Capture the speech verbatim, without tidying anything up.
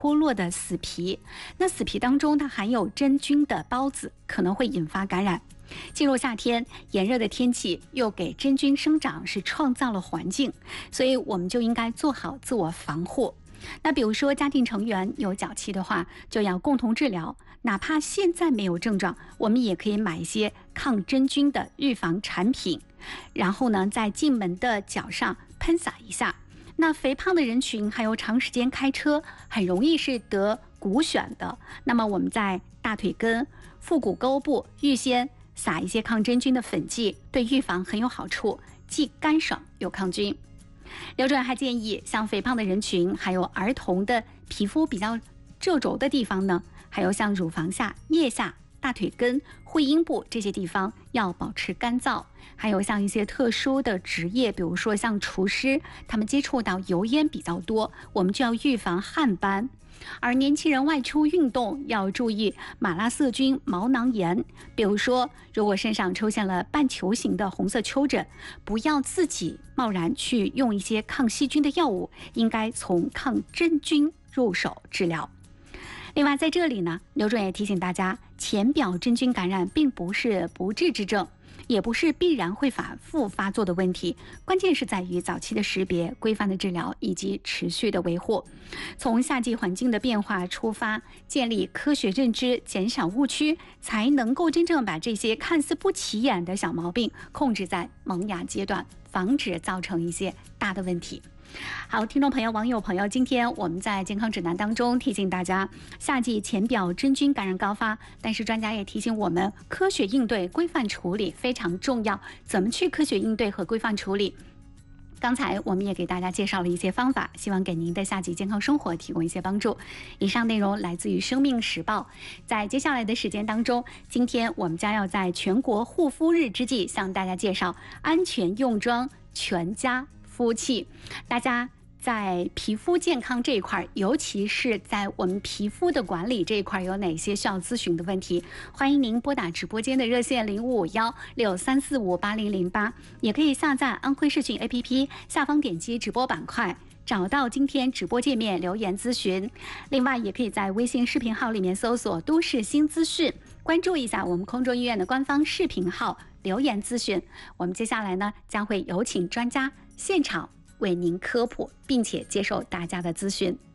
剥落的死皮，那死皮当中它含有真菌的孢子，可能会引发感染。进入夏天，炎热的天气又给真菌生长是创造了环境，所以我们就应该做好自我防护。那比如说家庭成员有脚气的话，就要共同治疗，哪怕现在没有症状，我们也可以买一些抗真菌的预防产品，然后呢，在进门的脚上喷洒一下。那肥胖的人群还有长时间开车，很容易是得骨癣的，那么我们在大腿根、腹股沟部预先撒一些抗真菌的粉剂，对预防很有好处，既干爽又抗菌。刘主任还建议，像肥胖的人群，还有儿童的皮肤比较皱皱的地方呢，还有像乳房下、腋下、大腿根、会阴部这些地方要保持干燥。还有像一些特殊的职业，比如说像厨师，他们接触到油烟比较多，我们就要预防汗斑。而年轻人外出运动要注意马拉色菌、毛囊炎，比如说如果身上出现了半球形的红色丘疹，不要自己贸然去用一些抗细菌的药物，应该从抗真菌入手治疗。另外在这里呢，刘主任也提醒大家，浅表真菌感染并不是不治之症，也不是必然会反复发作的问题，关键是在于早期的识别、规范的治疗以及持续的维护。从夏季环境的变化出发，建立科学认知，减少误区，才能够真正把这些看似不起眼的小毛病控制在萌芽阶段，防止造成一些大的问题。好，听众朋友、网友朋友，今天我们在健康指南当中提醒大家，夏季浅表真菌感染高发，但是专家也提醒我们，科学应对、规范处理非常重要。怎么去科学应对和规范处理？刚才我们也给大家介绍了一些方法，希望给您的夏季健康生活提供一些帮助。以上内容来自于生命时报。在接下来的时间当中，今天我们将要在全国护肤日之际向大家介绍安全用装全家肤器。大家在皮肤健康这一块，尤其是在我们皮肤的管理这一块，有哪些需要咨询的问题？欢迎您拨打直播间的热线零五五幺六三四五八零零八，也可以下载安徽视讯 A P P， 下方点击直播板块，找到今天直播界面留言咨询。另外，也可以在微信视频号里面搜索“都市新资讯”，关注一下我们空中医院的官方视频号，留言咨询。我们接下来呢，将会有请专家现场为您科普，并且接受大家的咨询。